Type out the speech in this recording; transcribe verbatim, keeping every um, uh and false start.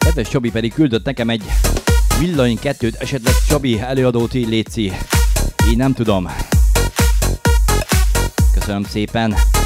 Kedves Csabi pedig küldött nekem egy villany kettőt, esetleg Csabi előadót így létszi. Így nem tudom. Köszönöm szépen.